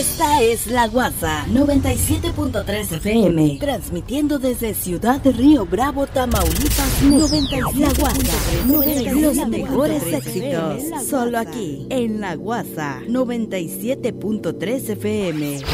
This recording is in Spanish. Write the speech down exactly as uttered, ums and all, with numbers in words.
Esta es La Guasa noventa y siete punto tres F M, transmitiendo desde Ciudad de Río Bravo, Tamaulipas. noventa y siete. La Guasa, los mejores éxitos, solo aquí en La Guasa noventa y siete punto tres F M.